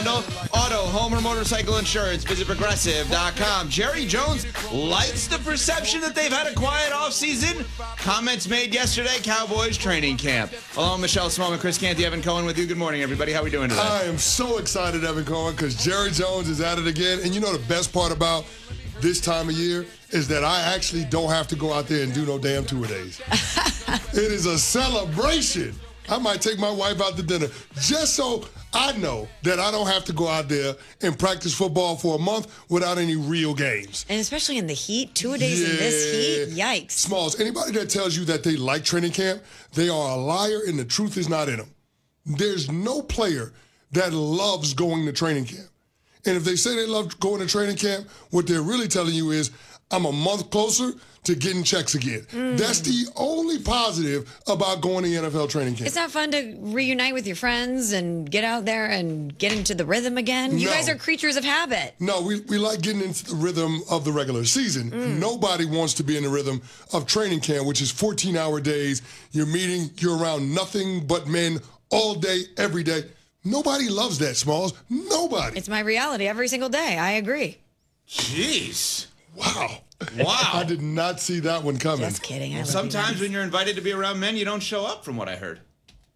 bundle. Auto, home, or motorcycle insurance. Visit Progressive.com. Jerry Jones likes the perception that they've had a quiet offseason. Comments made yesterday, Cowboys training camp. Along Michelle Smallman, Chris Canty, Evan Cohen with you. Good morning, everybody. How are we doing today? I am so excited, Evan Cohen, because Jerry Jones is at it again. And you know the best part about this time of year is that I actually don't have to go out there and do no damn two-a-days. It is a celebration. I might take my wife out to dinner just so I know that I don't have to go out there and practice football for a month without any real games. And especially in the heat, 2 days in this heat, yikes. Smalls, anybody that tells you that they like training camp, they are a liar and the truth is not in them. There's no player that loves going to training camp. And if they say they love going to training camp, what they're really telling you is, I'm a month closer to getting checks again. That's the only positive about going to NFL training camp. It's not fun to reunite with your friends and get out there and get into the rhythm again? You guys are creatures of habit. No, we like getting into the rhythm of the regular season. Nobody wants to be in the rhythm of training camp, which is 14-hour days. You're around nothing but men all day, every day. Nobody loves that, Smalls. Nobody. It's my reality every single day. I agree. Jeez. Wow. Wow. I did not see that one coming. Just kidding. I love you Sometimes guys. when you're invited to be around men, you don't show up, from what I heard.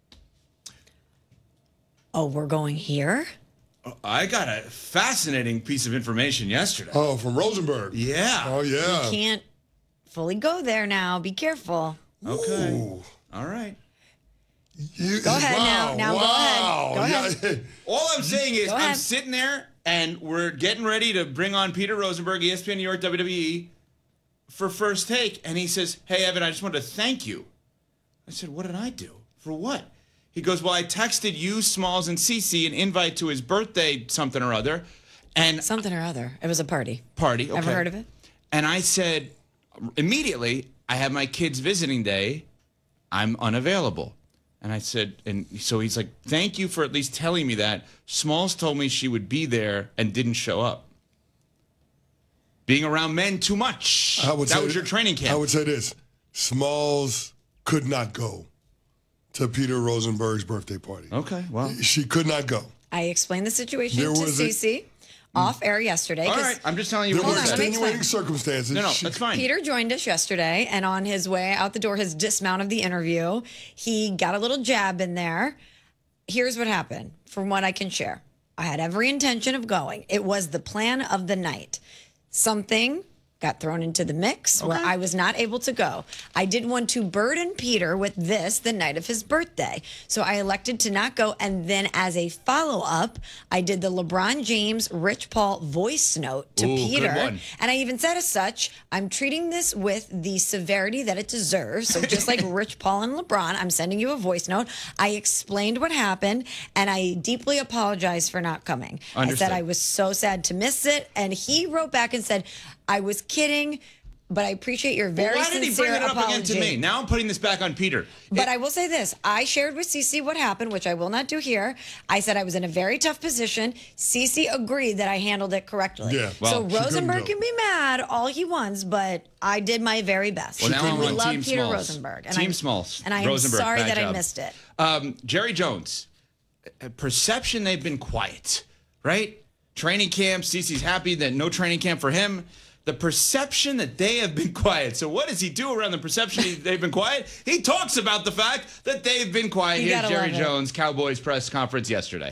Oh, we're going here? I got a fascinating piece of information yesterday. Oh, from Rosenberg. Yeah. Oh, yeah. You can't fully go there now. Be careful. Okay. Ooh. All right. Go ahead now. Now go ahead. Go ahead. Yeah. All I'm saying is Go I'm ahead. sitting there and we're getting ready to bring on Peter Rosenberg, ESPN New York, WWE, for First Take. And he says, hey, Evan, I just wanted to thank you. I said, what did I do? For what? He goes, well, I texted you, Smalls, and Cece an invite to his birthday something or other. And Something or other. It was a party. party. Okay. Ever heard of it? And I said, immediately, I have my kid's visiting day. I'm unavailable. And I said, and so he's like, thank you for at least telling me that. Smalls told me she would be there and didn't show up. Being around men too much. That was your training camp. I would say this. Smalls could not go to Peter Rosenberg's birthday party. Okay, well. She could not go. I explained the situation There to was Cece off air yesterday. All 'cause right, I'm just telling you There what were he on, said. let me extenuating explain. circumstances. No, that's fine. Peter joined us yesterday, and on his way out the door, his dismount of the interview, he got a little jab in there. Here's what happened, from what I can share. I had every intention of going. It was the plan of the night. Something got thrown into the mix where I was not able to go. I didn't want to burden Peter with this the night of his birthday. So I elected to not go. And then as a follow-up, I did the LeBron James, Rich Paul voice note to Ooh, good Peter. one. And I even said as such, I'm treating this with the severity that it deserves. So just like Rich Paul and LeBron, I'm sending you a voice note. I explained what happened, and I deeply apologized for not coming. Understood. I said I was so sad to miss it. And he wrote back and said, I was kidding, but I appreciate your very Why did he sincere bring it up apology. again to me? Now I'm putting this back on Peter. But I will say this. I shared with Cece what happened, which I will not do here. I said I was in a very tough position. Cece agreed that I handled it correctly. Yeah, so well, she Rosenberg couldn't can be mad all he wants, but I did my very best. Well, now I'm we on love Team Peter Smalls. Rosenberg. And Team I'm, Smalls. And I am Rosenberg, sorry bad that I job. missed it. Jerry Jones, perception they've been quiet, right? Training camp, Cece's happy that no training camp for him. The perception that they have been quiet. So what does he do around the perception they've been quiet? He talks about the fact that they've been quiet. You Here's gotta Jerry love it. Jones, Cowboys press conference yesterday.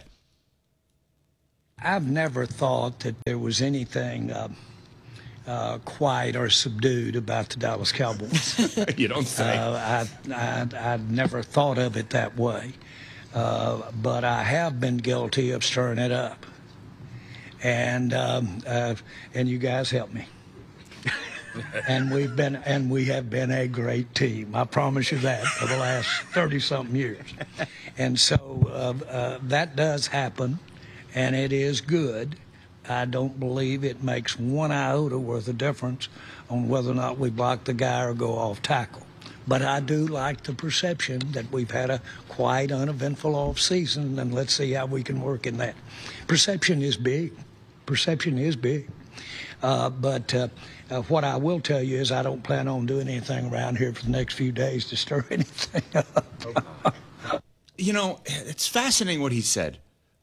I've never thought that there was anything quiet or subdued about the Dallas Cowboys. You don't say. I'd never thought of it that way. But I have been guilty of stirring it up. And you guys help me. And we have been a great team. I promise you that for the last 30-something years. And so that does happen, and it is good. I don't believe it makes one iota worth of difference on whether or not we block the guy or go off tackle. But I do like the perception that we've had a quiet, uneventful off season, and let's see how we can work in that. Perception is big. Perception is big. But what I will tell you is I don't plan on doing anything around here for the next few days to stir anything up. You know, it's fascinating what he said.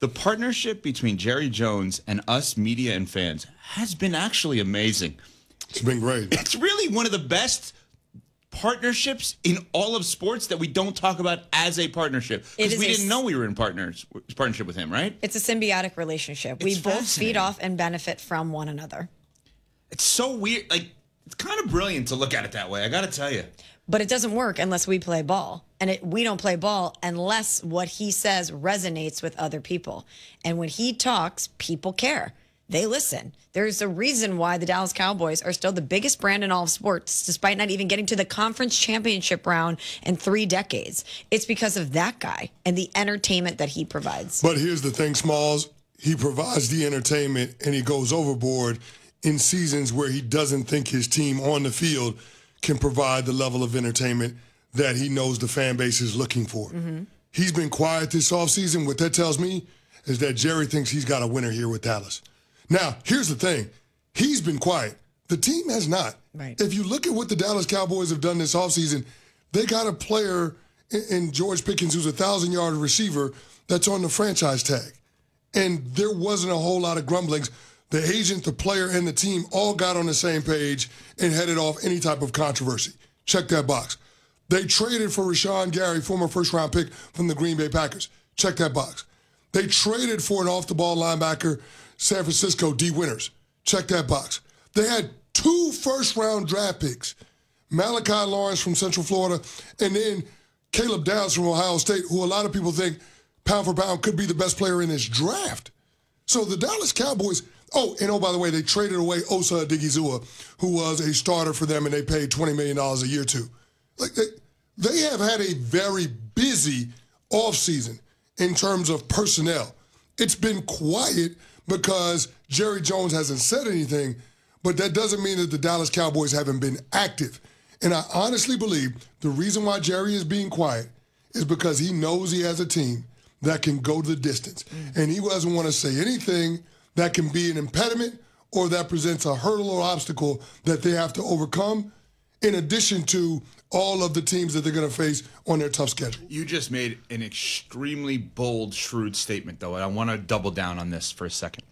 The partnership between Jerry Jones and us media and fans has been actually amazing. It's been great. It's really one of the best partnerships in all of sports that we don't talk about as a partnership. Because we didn't know we were in partnership with him, right? It's a symbiotic relationship. We both feed off and benefit from one another. It's so weird. Like, it's kind of brilliant to look at it that way, I got to tell you. But it doesn't work unless we play ball. And we don't play ball unless what he says resonates with other people. And when he talks, people care. They listen. There's a reason why the Dallas Cowboys are still the biggest brand in all of sports, despite not even getting to the conference championship round in 3 decades. It's because of that guy and the entertainment that he provides. But here's the thing, Smalls. He provides the entertainment, and he goes overboard in seasons where he doesn't think his team on the field can provide the level of entertainment that he knows the fan base is looking for. Mm-hmm. He's been quiet this offseason. What that tells me is that Jerry thinks he's got a winner here with Dallas. Now, here's the thing. He's been quiet. The team has not. Right. If you look at what the Dallas Cowboys have done this offseason, they got a player in George Pickens who's a 1,000-yard receiver that's on the franchise tag. And there wasn't a whole lot of grumblings. The agent, the player, and the team all got on the same page and headed off any type of controversy. Check that box. They traded for Rashawn Gary, former first-round pick from the Green Bay Packers. Check that box. They traded for an off-the-ball linebacker, San Francisco, D. Winters. Check that box. They had 2 first-round draft picks, Malachi Lawrence from Central Florida, and then Caleb Downs from Ohio State, who a lot of people think, pound for pound, could be the best player in this draft. So the Dallas Cowboys... Oh, by the way, they traded away Osa Odigizua, who was a starter for them, and they paid $20 million a year to. Like they have had a very busy offseason in terms of personnel. It's been quiet because Jerry Jones hasn't said anything, but that doesn't mean that the Dallas Cowboys haven't been active. And I honestly believe the reason why Jerry is being quiet is because he knows he has a team that can go the distance. And he doesn't want to say anything that can be an impediment or that presents a hurdle or obstacle that they have to overcome, in addition to all of the teams that they're going to face on their tough schedule. You just made an extremely bold, shrewd statement, though, and I want to double down on this for a second.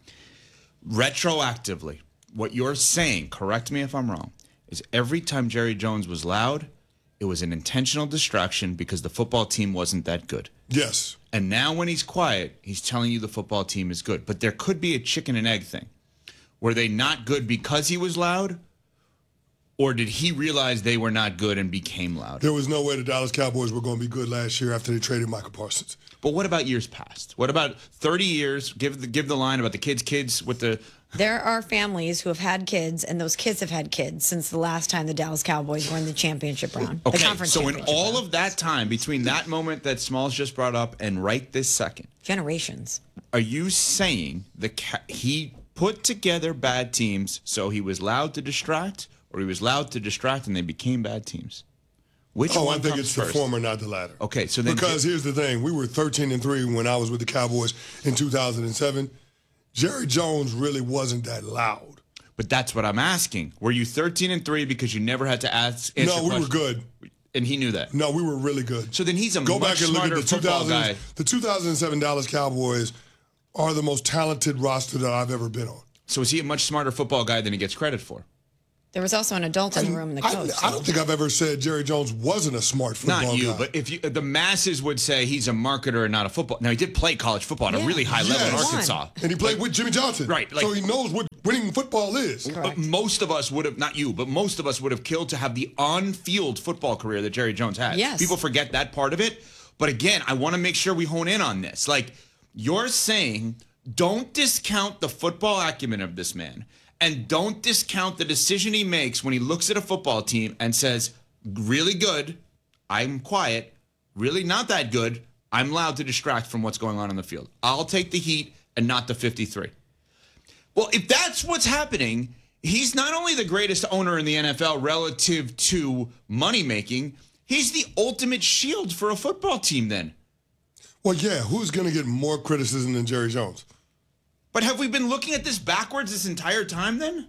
Retroactively, what you're saying, correct me if I'm wrong, is every time Jerry Jones was loud, it was an intentional distraction because the football team wasn't that good. Yes. And now when he's quiet, he's telling you the football team is good. But there could be a chicken and egg thing. Were they not good because he was loud? Or did he realize they were not good and became loud? There was no way the Dallas Cowboys were going to be good last year after they traded Michael Parsons. But what about years past? What about 30 years? Give the line about the kids with the... There are families who have had kids, and those kids have had kids since the last time the Dallas Cowboys were in the championship round. Okay, the conference so in championship all round. of that time, between that moment that Smalls just brought up and right this second, Generations. are you saying he put together bad teams so he was loud to distract, or he was loud to distract and they became bad teams? Which one I think comes it's first? the former, not the latter. Okay, so then... Because here's the thing. We were 13-3 when I was with the Cowboys in 2007. Jerry Jones really wasn't that loud. But that's what I'm asking. Were you 13-3 because you never had to answer No, we were questions? good. And he knew that. No, we were really good. So then he's a Go much back and look smarter at the football guy. The 2007 Dallas Cowboys are the most talented roster that I've ever been on. So is he a much smarter football guy than he gets credit for? There was also an adult in the room, the coach. I don't think I've ever said Jerry Jones wasn't a smart football Not you, guy. but if the masses would say he's a marketer and not a football. Now he did play college football at a really high level in Yes. Arkansas. And he played with Jimmy Johnson. Right, so he knows what winning football is. But most of us would have, not you, but most of us would have killed to have the on-field football career that Jerry Jones had. Yes. People forget that part of it. But again, I want to make sure we hone in on this. Like, you're saying, don't discount the football acumen of this man. And don't discount the decision he makes when he looks at a football team and says, really good, I'm quiet. Really not that good, I'm loud to distract from what's going on the field. I'll take the heat and not the 53. Well, if that's what's happening, he's not only the greatest owner in the NFL relative to money making, he's the ultimate shield for a football team then. Well, yeah, who's going to get more criticism than Jerry Jones? But have we been looking at this backwards this entire time then?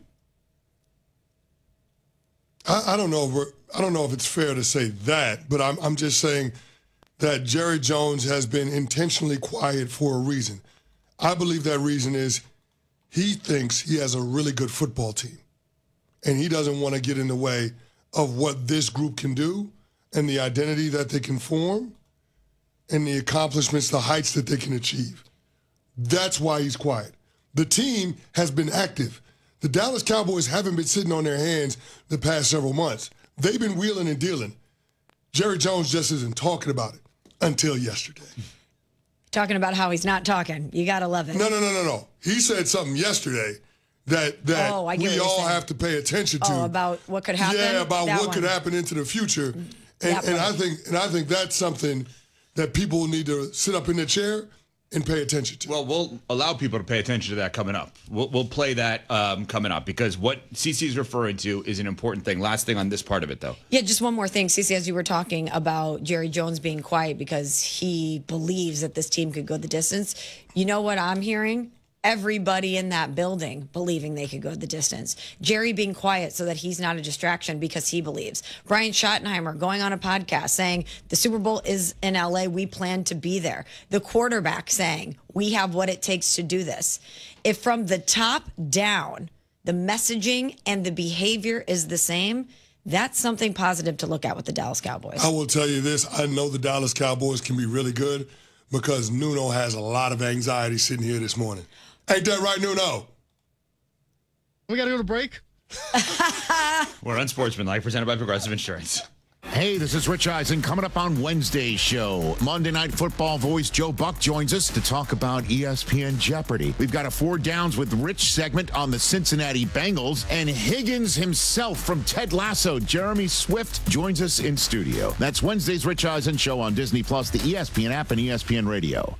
I don't know. I don't know if it's fair to say that, but I'm just saying that Jerry Jones has been intentionally quiet for a reason. I believe that reason is he thinks he has a really good football team. And he doesn't want to get in the way of what this group can do and the identity that they can form and the accomplishments, the heights that they can achieve. That's why he's quiet. The team has been active. The Dallas Cowboys haven't been sitting on their hands the past several months. They've been wheeling and dealing. Jerry Jones just isn't talking about it until yesterday. Talking about how he's not talking. You got to love it. No. He said something yesterday that we all have to pay attention to. Oh, about what could happen? Yeah, about that what one. could happen into the future. And I think that's something that people need to sit up in their chair and pay attention to. Well, we'll allow people to pay attention to that coming up. We'll play that coming up because what CC is referring to is an important thing. Last thing on this part of it, though. Yeah, just one more thing, Cece, as you were talking about Jerry Jones being quiet because he believes that this team could go the distance. You know what I'm hearing? Everybody in that building believing they could go the distance. Jerry being quiet so that he's not a distraction because he believes. Brian Schottenheimer going on a podcast saying the Super Bowl is in LA. We plan to be there. The quarterback saying we have what it takes to do this. If from the top down, the messaging and the behavior is the same, that's something positive to look at with the Dallas Cowboys. I will tell you this. I know the Dallas Cowboys can be really good because Nuno has a lot of anxiety sitting here this morning. Ain't that right, Nuno? We got to go to break. We're Unsportsmanlike, presented by Progressive Insurance. Hey, this is Rich Eisen. Coming up on Wednesday's show, Monday Night Football voice Joe Buck joins us to talk about ESPN Jeopardy. We've got a 4 Downs with Rich segment on the Cincinnati Bengals, and Higgins himself from Ted Lasso, Jeremy Swift, joins us in studio. That's Wednesday's Rich Eisen show on Disney+, the ESPN app, and ESPN Radio.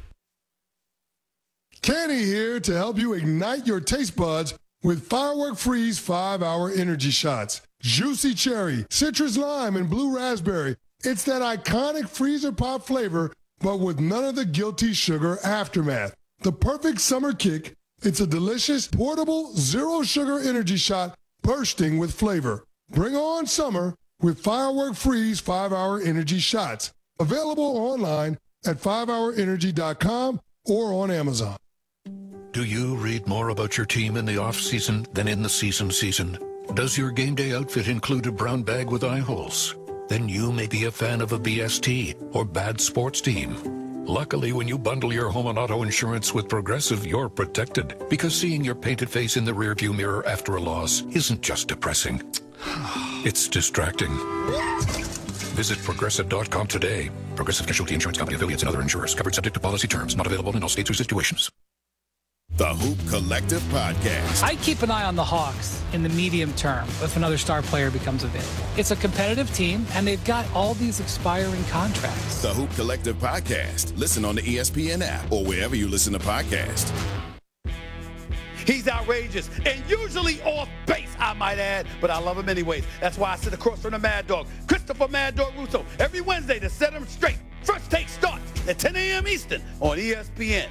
Kenny here to help you ignite your taste buds with Firework Freeze 5-Hour Energy Shots. Juicy cherry, citrus lime, and blue raspberry. It's that iconic freezer pop flavor, but with none of the guilty sugar aftermath. The perfect summer kick. It's a delicious, portable, zero-sugar energy shot bursting with flavor. Bring on summer with Firework Freeze 5-Hour Energy Shots. Available online at 5hourenergy.com or on Amazon. Do you read more about your team in the off-season than in the season? Does your game day outfit include a brown bag with eye holes? Then you may be a fan of a BST or bad sports team. Luckily, when you bundle your home and auto insurance with Progressive, you're protected. Because seeing your painted face in the rearview mirror after a loss isn't just depressing. It's distracting. Visit Progressive.com today. Progressive Casualty Insurance Company, affiliates, and other insurers. Covered subject to policy terms. Not available in all states or situations. The Hoop Collective Podcast. I keep an eye on the Hawks in the medium term if another star player becomes available. It's a competitive team, and they've got all these expiring contracts. The Hoop Collective Podcast. Listen on the ESPN app or wherever you listen to podcasts. He's outrageous and usually off base, I might add, but I love him anyways. That's why I sit across from the Mad Dog, Christopher Mad Dog Russo, every Wednesday to set him straight. First Take starts at 10 a.m. Eastern on ESPN.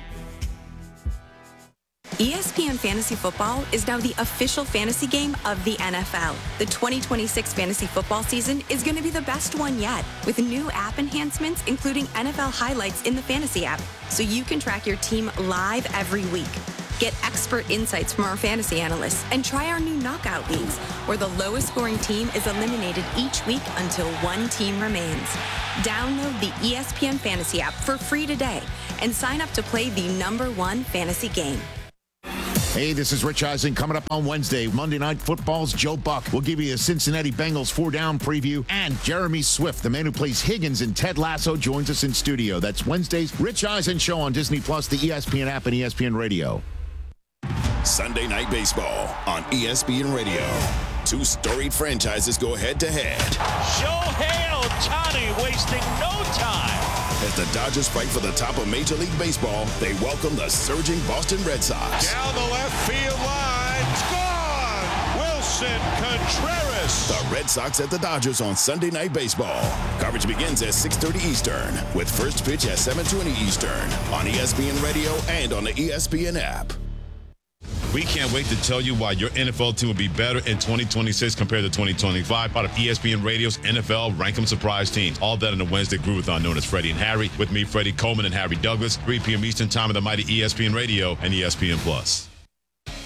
ESPN Fantasy Football is now the official fantasy game of the NFL. The 2026 fantasy football season is going to be the best one yet, with new app enhancements, including NFL highlights in the fantasy app, so you can track your team live every week. Get expert insights from our fantasy analysts and try our new knockout leagues, where the lowest scoring team is eliminated each week until one team remains. Download the ESPN Fantasy app for free today and sign up to play the #1 fantasy game. Hey, this is Rich Eisen. Coming up on Wednesday, Monday Night Football's Joe Buck will give you a Cincinnati Bengals 4-down preview, and Jeremy Swift, the man who plays Higgins in Ted Lasso, joins us in studio. That's Wednesday's Rich Eisen show on Disney+, the ESPN app, and ESPN Radio. Sunday Night Baseball on ESPN Radio. Two storied franchises go head-to-head. Shohei Ohtani wasting no time. As the Dodgers fight for the top of Major League Baseball, they welcome the surging Boston Red Sox. Down the left field line. It's gone. Wilson Contreras. The Red Sox at the Dodgers on Sunday Night Baseball. Coverage begins at 6:30 Eastern, with first pitch at 7:20 Eastern on ESPN Radio and on the ESPN app. We can't wait to tell you why your NFL team will be better in 2026 compared to 2025. Part of ESPN Radio's NFL Rank 'em Surprise Teams. All that in the Wednesday Groovathon known as Freddie and Harry. With me, Freddie Coleman and Harry Douglas. 3 p.m. Eastern Time of the mighty ESPN Radio and ESPN Plus.